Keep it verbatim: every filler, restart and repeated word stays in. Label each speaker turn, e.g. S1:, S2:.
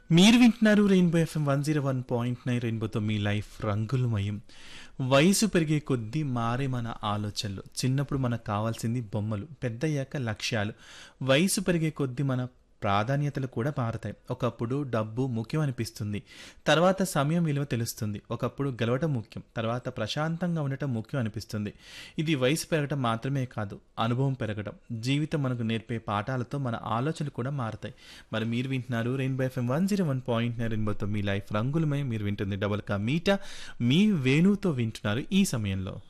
S1: మీరు వింటున్నారు rainbow FM one zero one point nine రెయిన్బోతో మీ లైఫ్ రంగులమయం. వయసు పెరిగే కొద్దీ మారే మన ఆలోచనలు. చిన్నప్పుడు మనకు కావాల్సింది బొమ్మలు, పెద్దయ్యాక లక్ష్యాలు. వయసు పెరిగే కొద్దీ మన ప్రాధాన్యతలు కూడా మారతాయి. ఒకప్పుడు డబ్బు ముఖ్యం అనిపిస్తుంది, తర్వాత సమయం విలువ తెలుస్తుంది. ఒకప్పుడు గెలవటం ముఖ్యం, తర్వాత ప్రశాంతంగా ఉండటం ముఖ్యం అనిపిస్తుంది. ఇది వయసు పెరగటం మాత్రమే కాదు, అనుభవం పెరగడం, జీవితం మనకు నేర్పే పాఠాలతో మన ఆలోచనలు కూడా మారతాయి. మరి మీరు వింటున్నారు rainbow FM one zero one point nine రెయిన్బోతో మీ లైఫ్ రంగులమై. మీరు వింటుంది డబల్ కా మీటా, మీ వేణుతో వింటున్నారు ఈ సమయంలో.